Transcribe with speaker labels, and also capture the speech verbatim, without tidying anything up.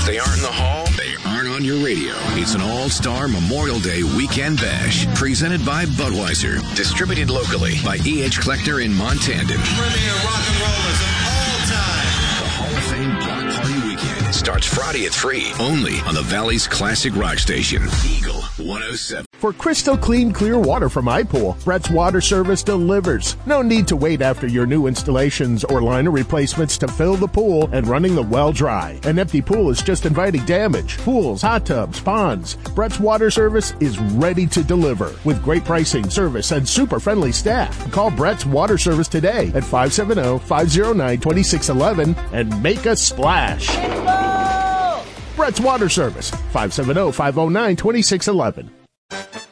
Speaker 1: If they aren't in the hall, they aren't on your radio. It's an all-star Memorial Day Weekend Bash, presented by Budweiser, distributed locally by E H Kleckner in Montandon.
Speaker 2: Premier rock and rollers of all time.
Speaker 1: The Hall of Fame Block Party Weekend starts Friday at three, only on the Valley's classic rock station, Eagle one oh seven.
Speaker 3: For crystal clean, clear water from iPool, Brett's Water Service delivers. No need to wait after your new installations or liner replacements to fill the pool and running the well dry. An empty pool is just inviting damage. Pools, hot tubs, ponds. Brett's Water Service is ready to deliver with great pricing, service, and super friendly staff. Call Brett's Water Service today at five seven zero, five zero nine, two six one one and make a splash. Brett's Water Service, five seven zero, five zero nine, two six one one.